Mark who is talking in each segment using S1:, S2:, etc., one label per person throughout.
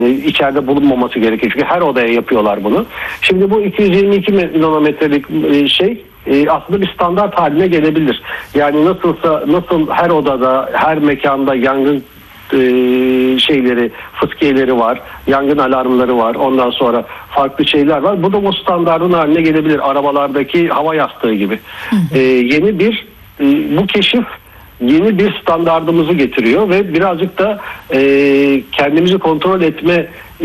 S1: içeride bulunmaması gerekiyor. Çünkü her odaya yapıyorlar bunu. Şimdi bu 222 nanometrelik aslında bir standart haline gelebilir. Yani nasıl her odada, her mekanda yangın fıskiyeleri var, yangın alarmları var, ondan sonra farklı şeyler var. Bu da o standardın haline gelebilir. Arabalardaki hava yastığı gibi. Bu keşif yeni bir standardımızı getiriyor ve birazcık da kendimizi kontrol etme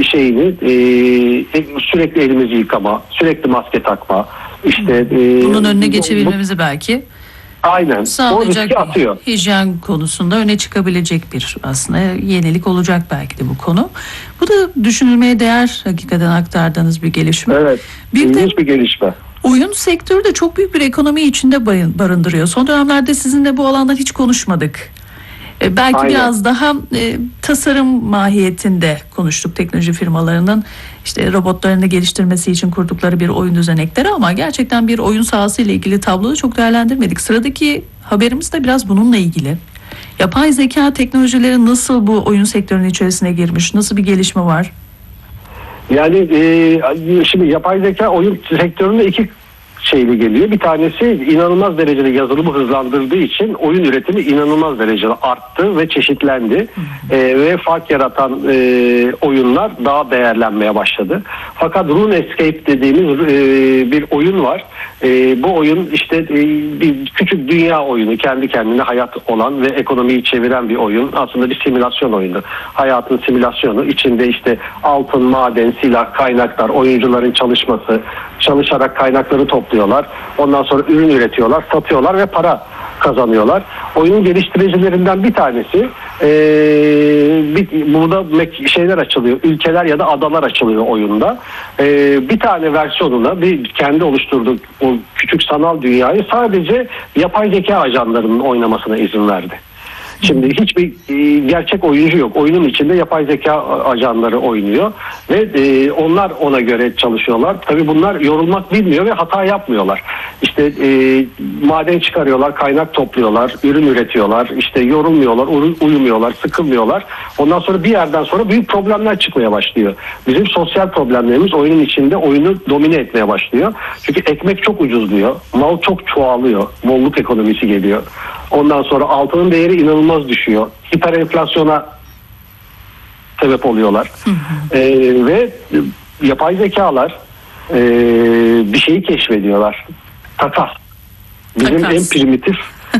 S1: sürekli elimizi yıkama, sürekli maske takma,
S2: bunun önüne geçebilmemizi belki
S1: aynen
S2: sağlayacak atıyor. Hijyen konusunda öne çıkabilecek bir aslında yenilik olacak belki de bu konu. Bu da düşünülmeye değer hakikaten aktardığınız bir gelişme.
S1: Evet. İlginç bir gelişme.
S2: Oyun sektörü de çok büyük bir ekonomi içinde barındırıyor. Son dönemlerde sizinle bu alandan hiç konuşmadık. Belki aynen. Biraz daha tasarım mahiyetinde konuştuk teknoloji firmalarının robotlarını geliştirmesi için kurdukları bir oyun düzenekleri ama gerçekten bir oyun sahası ile ilgili tabloyu çok değerlendirmedik. Sıradaki haberimiz de biraz bununla ilgili. Yapay zeka teknolojileri nasıl bu oyun sektörünün içerisine girmiş? Nasıl bir gelişme var?
S1: Yani şimdi yapay zeka oyun sektöründe iki şeyli geliyor. Bir tanesi inanılmaz derecede yazılımı hızlandırdığı için oyun üretimi inanılmaz derecede arttı ve çeşitlendi. Ve fark yaratan oyunlar daha değerlenmeye başladı. Fakat RuneScape dediğimiz bir oyun var. Bu oyun bir küçük dünya oyunu, kendi kendine hayat olan ve ekonomiyi çeviren bir oyun. Aslında bir simülasyon oyunu. Hayatın simülasyonu. İçinde altın, maden, silah, kaynaklar, oyuncuların çalışarak kaynakları topluyorlar. Ondan sonra ürün üretiyorlar, satıyorlar ve para kazanıyorlar. Oyunun geliştiricilerinden bir tanesi burada şeyler açılıyor, ülkeler ya da adalar açılıyor oyunda. Bir tane versiyonuna kendi oluşturduğu o küçük sanal dünyayı sadece yapay zeka ajanlarının oynamasına izin verdi. Şimdi hiçbir gerçek oyuncu yok. Oyunun içinde yapay zeka ajanları oynuyor ve onlar ona göre çalışıyorlar. Tabii bunlar yorulmak bilmiyor ve hata yapmıyorlar. Maden çıkarıyorlar, kaynak topluyorlar, ürün üretiyorlar. Yorulmuyorlar, uyumuyorlar, sıkılmıyorlar. Ondan sonra bir yerden sonra büyük problemler çıkmaya başlıyor. Bizim sosyal problemlerimiz oyunun içinde oyunu domine etmeye başlıyor. Çünkü ekmek çok ucuzluyor, mal çok çoğalıyor, bolluk ekonomisi geliyor. Ondan sonra altının değeri inanılmaz düşüyor. Hiperenflasyona sebep oluyorlar. Ve yapay zekalar bir şeyi keşfediyorlar. Takas. Bizim en primitif.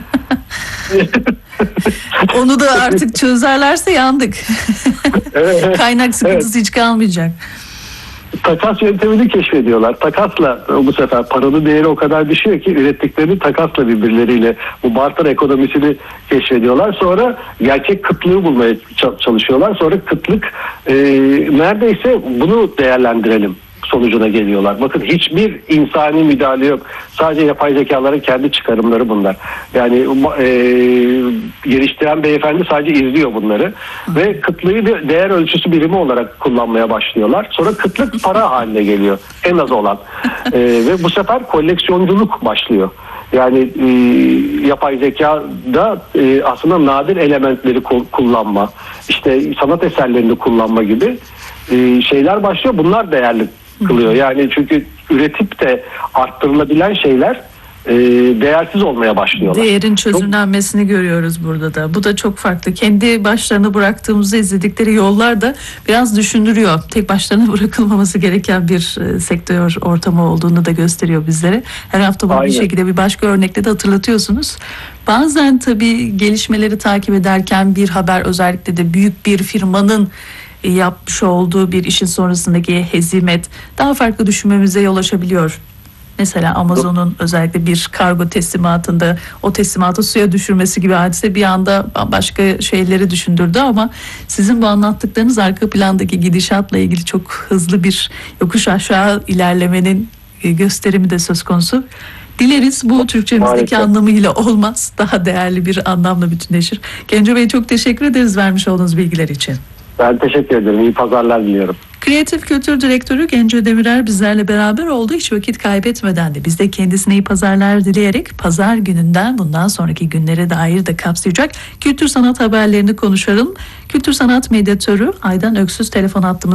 S2: Onu da artık çözerlerse yandık. Evet. Kaynak sıkıntısı hiç kalmayacak.
S1: Takas yöntemini keşfediyorlar. Takasla bu sefer paranın değeri o kadar düşüyor ki ürettiklerini takasla birbirleriyle bu barter ekonomisini keşfediyorlar. Sonra gerçek kıtlığı bulmaya çalışıyorlar. Sonra kıtlık neredeyse bunu değerlendirelim sonucuna geliyorlar. Bakın hiçbir insani müdahale yok. Sadece yapay zekaların kendi çıkarımları bunlar. Yani geliştiren beyefendi sadece izliyor bunları ve kıtlığı bir değer ölçüsü birimi olarak kullanmaya başlıyorlar. Sonra kıtlık para haline geliyor. En az olan. Ve bu sefer koleksiyonculuk başlıyor. Yani yapay zekada aslında nadir elementleri kullanma, sanat eserlerini kullanma gibi şeyler başlıyor. Bunlar değerli kılıyor. Yani çünkü üretip de arttırılabilen şeyler değersiz olmaya başlıyorlar.
S2: Değerin çözümlenmesini görüyoruz burada da. Bu da çok farklı. Kendi başlarına bıraktığımızda izledikleri yollar da biraz düşündürüyor. Tek başlarına bırakılmaması gereken bir sektör ortamı olduğunu da gösteriyor bizlere. Her hafta bunu bir şekilde bir başka örnekle de hatırlatıyorsunuz. Bazen tabii gelişmeleri takip ederken bir haber, özellikle de büyük bir firmanın yapmış olduğu bir işin sonrasındaki hezimet daha farklı düşünmemize yol açabiliyor. Mesela Amazon'un özellikle bir kargo teslimatında o teslimatı suya düşürmesi gibi hadise bir anda başka şeyleri düşündürdü ama sizin bu anlattıklarınız arka plandaki gidişatla ilgili çok hızlı bir yokuş aşağı ilerlemenin gösterimi de söz konusu. Dileriz bu Türkçemizdeki anlamıyla olmaz, daha değerli bir anlamla bütünleşir. Genco Bey, çok teşekkür ederiz vermiş olduğunuz bilgiler için.
S1: Ben teşekkür ederim. İyi pazarlar diliyorum.
S2: Kreatif Kültür Direktörü Genco Demirer bizlerle beraber oldu. Hiç vakit kaybetmeden de biz de kendisine iyi pazarlar dileyerek pazar gününden bundan sonraki günlere dair de kapsayacak kültür sanat haberlerini konuşalım. Kültür sanat medyatörü Aydan Öksüz telefon hattımız.